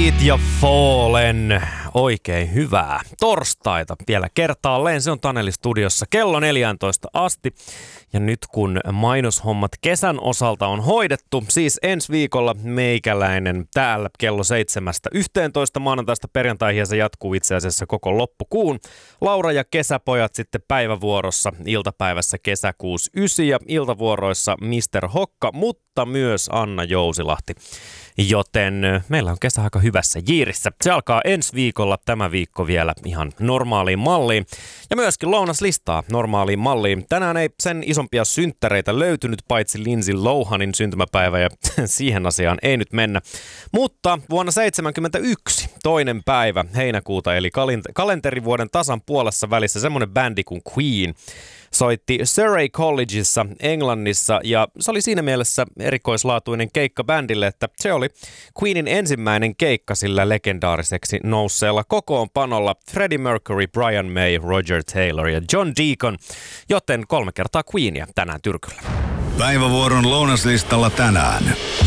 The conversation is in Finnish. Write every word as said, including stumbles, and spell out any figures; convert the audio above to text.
Feet ja Fallen. Oikein hyvää torstaita vielä kertaalleen. Se on Taneli studiossa kello neljätoista asti. Ja nyt kun mainoshommat kesän osalta on hoidettu, siis ensi viikolla meikäläinen täällä kello seitsemästä yhteentoista maanantaista perjantaihin ja se jatkuu itse asiassa koko loppukuun. Laura ja kesäpojat sitten päivävuorossa, iltapäivässä kesäkuusi yhdeksän ja iltavuoroissa mister Hokka, mutta myös Anna Jousilahti. Joten meillä on kesä aika hyvässä jiirissä. Se alkaa ensi viikolla, tämä viikko vielä ihan normaaliin malliin. Ja myöskin lounaslistaa normaaliin malliin. Tänään ei sen isompia synttäreitä löytynyt, paitsi Lindsay Lohanin syntymäpäivä, ja siihen asiaan ei nyt mennä. Mutta vuonna seitsemänkymmentäyksi, toinen päivä heinäkuuta, eli kalenterivuoden tasan puolessa välissä, semmoinen bändi kuin Queen soitti Surrey Collegeissa Englannissa, ja se oli siinä mielessä erikoislaatuinen keikka bändille, että se oli Queenin ensimmäinen keikka sillä legendaariseksi nousseella kokoonpanolla Freddie Mercury, Brian May, Roger Taylor ja John Deacon, joten kolme kertaa Queenia tänään tyrkyllä. Päivävuoron lounaslistalla tänään.